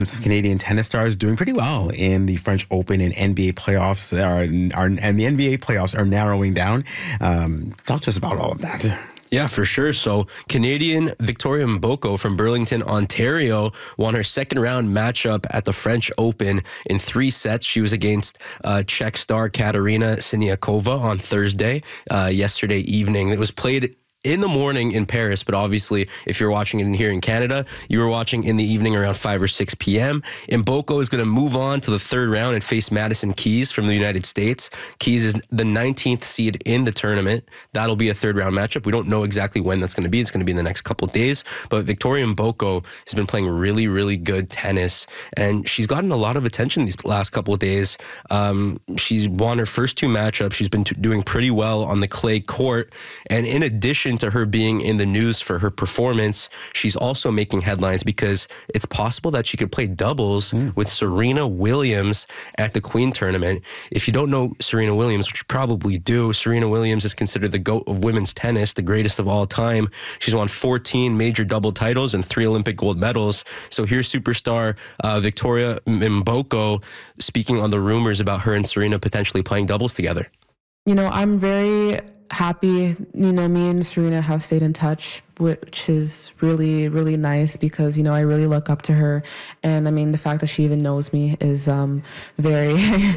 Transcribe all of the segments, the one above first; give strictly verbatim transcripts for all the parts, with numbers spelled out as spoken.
Some Canadian tennis stars doing pretty well in the French Open and N B A playoffs, are, are, and the N B A playoffs are narrowing down. Um, talk to us about all of that. Yeah, for sure. So Canadian Victoria Mboko from Burlington, Ontario, won her second round matchup at the French Open in three sets. She was against uh, Czech star Katerina Siniakova on Thursday, uh, yesterday evening. It was played in the morning in Paris, but obviously if you're watching it here in Canada, you were watching in the evening around five or six p.m. Mboko is going to move on to the third round and face Madison Keys from the United States. Keys is the nineteenth seed in the tournament. That'll be a third round matchup. We don't know exactly when that's going to be. It's going to be in the next couple of days, but Victoria Mboko has been playing really, really good tennis, and she's gotten a lot of attention these last couple of days. Um, she's won her first two matchups. She's been t- doing pretty well on the clay court, and in addition to her being in the news for her performance, she's also making headlines because it's possible that she could play doubles mm. with Serena Williams at the Queen tournament. If you don't know Serena Williams, which you probably do, Serena Williams is considered the GOAT of women's tennis, the greatest of all time. She's won fourteen major double titles and three Olympic gold medals. So here's superstar uh, Victoria Mboko speaking on the rumors about her and Serena potentially playing doubles together. You know, I'm very happy, you know, me and Serena have stayed in touch, which is really, really nice because, you know, I really look up to her. And I mean, the fact that she even knows me is um, very,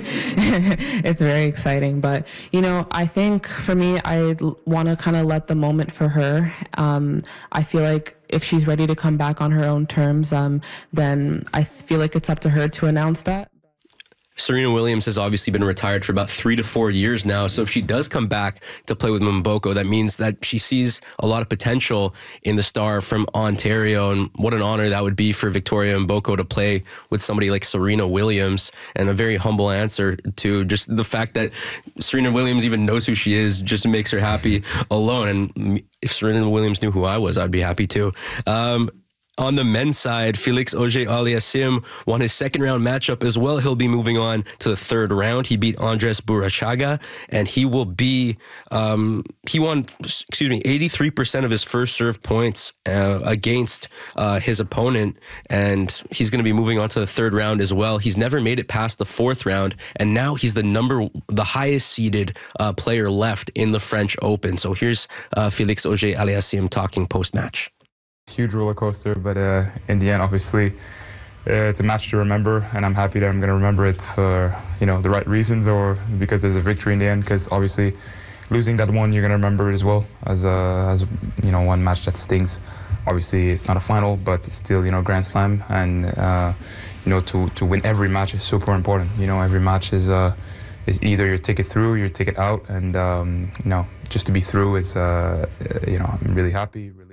it's very exciting. But, you know, I think for me, I want to kind of let the moment for her. Um, I feel like if she's ready to come back on her own terms, um, then I feel like it's up to her to announce that. Serena Williams has obviously been retired for about three to four years now. So if she does come back to play with Mboko, that means that she sees a lot of potential in the star from Ontario. And what an honor that would be for Victoria Mboko to play with somebody like Serena Williams. And a very humble answer to just the fact that Serena Williams even knows who she is just makes her happy alone. And if Serena Williams knew who I was, I'd be happy too. Um, On the men's side, Felix Auger-Aliassime won his second round matchup as well. He'll be moving on to the third round. He beat Andres Burachaga, and he will be, um, he won, excuse me, eighty-three percent of his first serve points uh, against uh, his opponent, and he's going to be moving on to the third round as well. He's never made it past the fourth round, and now he's the number, the highest seeded uh, player left in the French Open. So here's uh, Felix Auger-Aliassime talking post-match. Huge roller coaster, but uh, in the end, obviously, uh, it's a match to remember, and I'm happy that I'm going to remember it for, you know, the right reasons, or because there's a victory in the end. Because obviously, losing that one, you're going to remember it as well as a, as you know, one match that stings. Obviously, it's not a final, but it's still, you know, Grand Slam, and uh, you know, to to win every match is super important. You know, every match is uh, is either your ticket through, your ticket out, and um, you know, just to be through is, uh, you know, I'm really happy, relieved.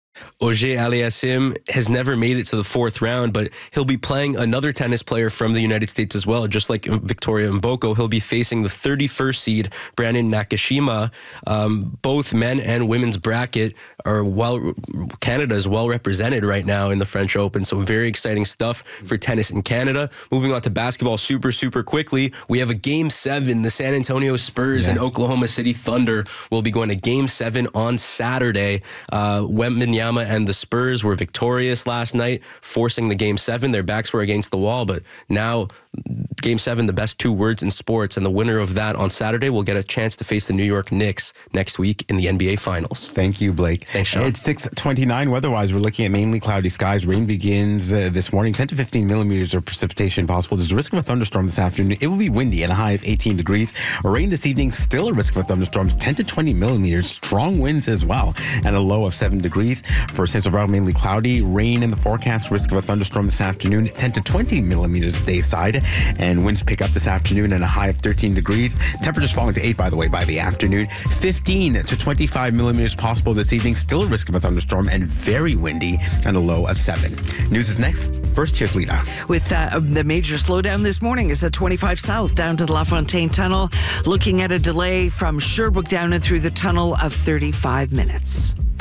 Auger-Aliassime has never made it to the fourth round, but he'll be playing another tennis player from the United States as well. Just like Victoria Mboko, he'll be facing the thirty-first seed, Brandon Nakashima. Um, both men and women's bracket are well, Canada is well represented right now in the French Open. So very exciting stuff for tennis in Canada. Moving on to basketball super, super quickly. We have a game seven. The San Antonio Spurs yeah. and Oklahoma City Thunder will be going to game seven on Saturday. Uh, Wembanyama and the Spurs were victorious last night, forcing the game seven. Their backs were against the wall, but now game seven, the best two words in sports, and the winner of that on Saturday will get a chance to face the New York Knicks next week in the N B A Finals. Thank you, Blake. Thanks, Sean. It's six twenty-nine weather-wise. We're looking at mainly cloudy skies. Rain begins uh, this morning. ten to fifteen millimeters of precipitation possible. There's a risk of a thunderstorm this afternoon. It will be windy at a high of eighteen degrees. Rain this evening, still a risk of a thunderstorm. ten to twenty millimeters. Strong winds as well, and a low of seven degrees. For Saint Sauveur, mainly cloudy. Rain in the forecast. Risk of a thunderstorm this afternoon. ten to twenty millimeters dayside. And winds pick up this afternoon and a high of thirteen degrees. Temperatures falling to eight, by the way, by the afternoon. fifteen to twenty-five millimeters possible this evening. Still a risk of a thunderstorm and very windy, and a low of seven. News is next. First, here's Lita. With uh, the major slowdown this morning is at twenty-five South down to the LaFontaine Tunnel. Looking at a delay from Sherbrooke down and through the tunnel of thirty-five minutes.